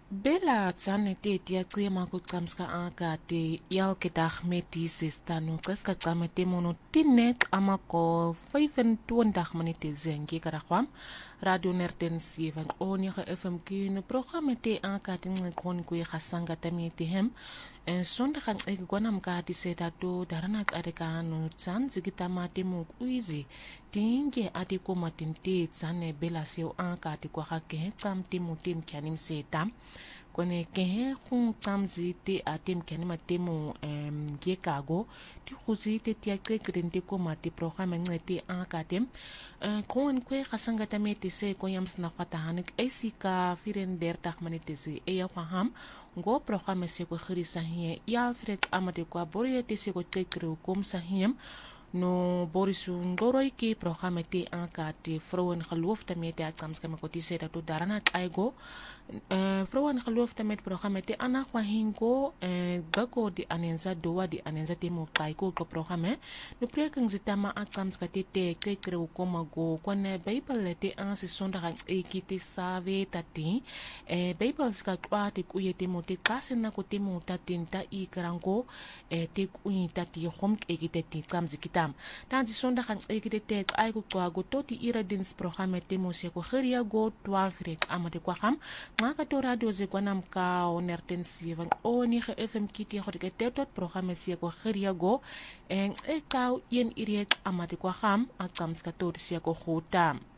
Bela tsane te tia qima ku qamska anga te yalke dag met die sistanu qiska qama te mono tinet amako 25 minute zengi karakwam radio nerden 7 oni ge fm kine programme te anga te ngqon ku khasanga tamiti hem en sonda kan ek gwanam ka ti seta to darana areka no tsan zigitama te mu kuizi tinge ati ko matinte tsane bela seo anga te kwa ga ke qam te mutim kyanim setam kone kehe khung tsamzi te atem kene matemo gekago ti khuzi te tia krente ko mati programme ngeti akatem kon kwe khasanga tamete se ko yams na khata hanik esika 34 minute se e ya kham go programme se ko khirisa hier ya fret amade ko boriete se ko tekre kom sahiem no borisu ngoroi ki programme te akati vrouwen geloof daarmee te atsamska makoti se dat darana aigo vrouwen geloof daarmee programme te ana kwa hingo gago di anenza doa di anenza te mo kaiko ko programme no preking zitama atsamska te kekre ukoma go kone bible te ansi sondaga ekiti save tati bible ska kwa te kuyete mo te kasena ko te mo tatinta ikrango te kuyi tati hom ekite ti tsamzikita dan die zondag aan de tijd eigenlijk go tot die iradins programma temo se ko geria go 12 rek amade kwa ham ngaka to radio ze kwanam ka onerten 7 oni ge fm kiti go de tot programma se ko geria go en e ka yen iret amade kwa ham atsamska to se ko khotam